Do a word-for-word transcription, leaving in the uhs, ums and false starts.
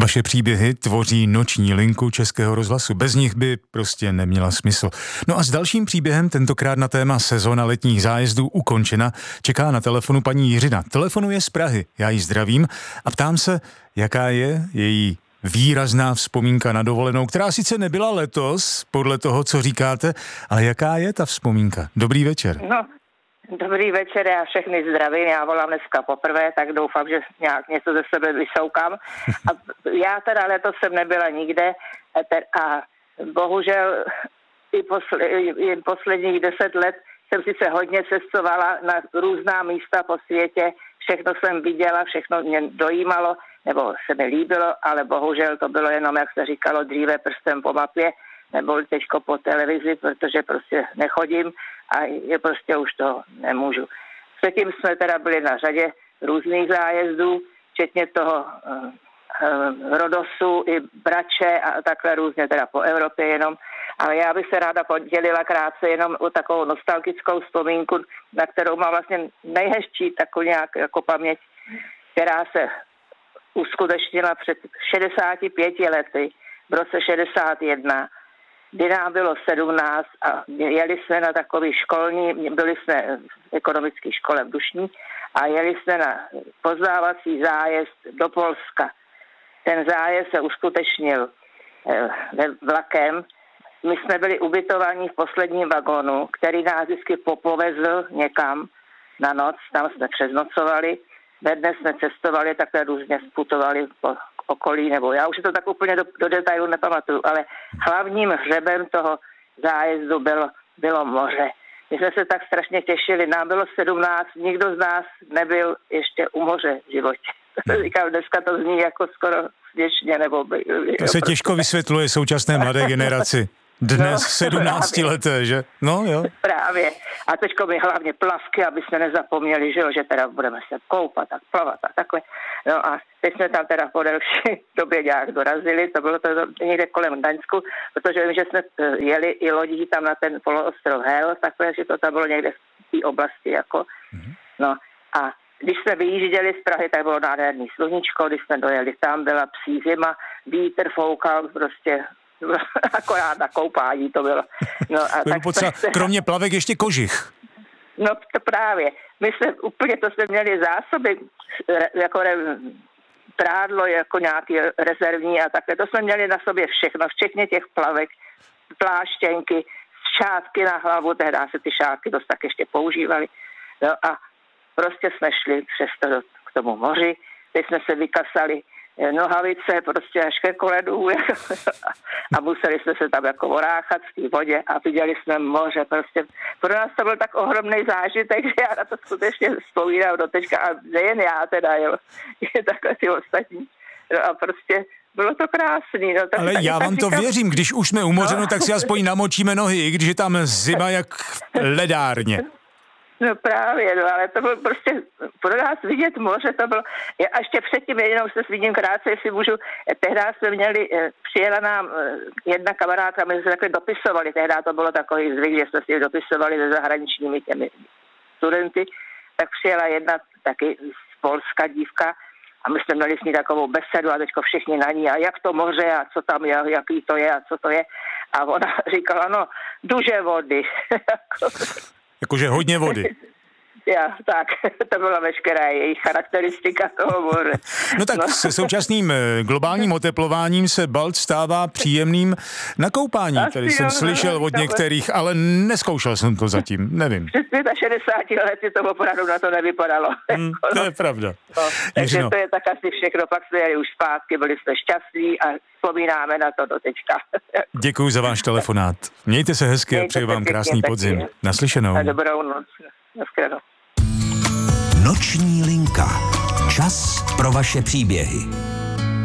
Vaše příběhy tvoří noční linku Českého rozhlasu. Bez nich by prostě neměla smysl. No a s dalším příběhem, tentokrát na téma sezóna letních zájezdů ukončena, čeká na telefonu paní Jiřina. Telefonuje z Prahy, já ji zdravím a ptám se, jaká je její výrazná vzpomínka na dovolenou, která sice nebyla letos, podle toho, co říkáte, ale jaká je ta vzpomínka? Dobrý večer. No, dobrý večer, já všechny zdravím, já volám dneska poprvé, tak doufám, že nějak něco ze sebe vysoukám. A já teda letos jsem nebyla nikde a bohužel i, posle, i posledních deset let jsem sice hodně cestovala na různá místa po světě, všechno jsem viděla, všechno mě dojímalo, nebo se mi líbilo, ale bohužel to bylo jenom, jak se říkalo dříve, prstem po mapě, nebo teďko po televizi, protože prostě nechodím a je prostě už to nemůžu. Předtím jsme teda byli na řadě různých zájezdů, včetně toho uh, uh, Rodosu i Brače a takhle různě teda po Evropě jenom. Ale já bych se ráda podělila krátce jenom o takovou nostalgickou vzpomínku, na kterou mám vlastně nejhezčí takovou nějak jako paměť, která se uskutečnila před šedesáti pěti lety, v roce šedesát jedna, kdy nám bylo sedmnáct a jeli jsme na takový školní, byli jsme v ekonomické škole v Dušní a jeli jsme na poznávací zájezd do Polska. Ten zájezd se uskutečnil eh, vlakem. My jsme byli ubytovaní v posledním vagónu, který nás vždycky popovezl někam na noc, tam jsme přeznocovali. Ve dne jsme cestovali, takhle různě sputovali po okolí, nebo já už to tak úplně do, do detailu nepamatuju, ale hlavním hřebem toho zájezdu bylo, bylo moře. My jsme se tak strašně těšili, nám bylo sedmnáct, nikdo z nás nebyl ještě u moře v životě. Říkám, dneska to zní jako skoro směšně, nebo... To se prostě těžko vysvětluje současné mladé generaci. Dnes no, sedmnáctileté, že? No jo. Právě. A teďko mi hlavně plavky, aby jsme nezapomněli, že jo, že teda budeme se koupat a plavat a takhle. No a teď jsme tam teda po delší době nějak dorazili, to bylo to někde kolem Gdaňsku, protože vím, že jsme jeli i lodí tam na ten poloostrov Hel, takhle, že to tam bylo někde v té oblasti jako. Mm-hmm. No a když jsme vyjížděli z Prahy, tak bylo nádherný sluníčko, když jsme dojeli tam, byla psí zima, vítr foukal prostě akorát na koupání to bylo. No a tak potřeba, se... Kromě plavek ještě kožich. No to právě. My jsme úplně, to jsme měli zásoby, jako re, prádlo, jako nějaký rezervní a takhle. To jsme měli na sobě všechno, včetně těch plavek, pláštěnky, šátky na hlavu, tehdy se ty šátky dost tak ještě používaly. No a prostě jsme šli přes to k tomu moři, teď jsme se vykasali nohavice prostě až ke koledu a museli jsme se tam jako oráchat v té vodě a viděli jsme moře. Prostě pro nás to byl tak ohromný zážitek, že já na to skutečně vzpomínám do teďka a nejen já teda, jo, je takhle ty ostatní. No a prostě bylo to krásný. No, tak, ale tak, já tak vám to říkám, věřím, když už jsme u moře, no. no tak si aspoň namočíme nohy, i když je tam zima jak ledárně. No právě, no, ale to bylo prostě pro nás vidět moře, to bylo, a ještě předtím, jenom se zmíním krátce, jestli můžu, tehdy jsme měli, přijela nám jedna kamarádka, my jsme se takhle dopisovali, tehdy to bylo takový zvyk, že jsme si dopisovali se zahraničními těmi studenty, tak přijela jedna taky z Polska dívka a my jsme měli s ní takovou besedu a teďko všichni na ní a jak to moře a co tam je, jaký to je a co to je a ona říkala, no, duže vody. Jakože hodně vody. Já, tak, to byla veškerá jejich charakteristika toho moře. No tak no. Se současným globálním oteplováním se Balt stává příjemným na koupání. Asi Tady jsem jo, slyšel od některých, ale neskoušel jsem to zatím, nevím. Před šedesáti lety to opravdu na to nevypadalo. Hmm, to je pravda. No, takže to je tak asi všechno, pak jsme jeli už zpátky, byli jsme šťastní a vzpomínáme na to do teďka. Děkuji za váš telefonát. Mějte se hezky a přeji vám krásný podzim. Naslyšenou. A dobrou noc. Naschledanou. Noční linka. Čas pro vaše příběhy.